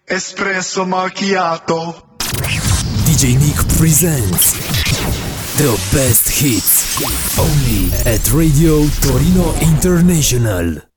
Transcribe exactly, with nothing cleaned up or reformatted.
Espresso macchiato. D J Nick presents the best hits only at Radio Torino International.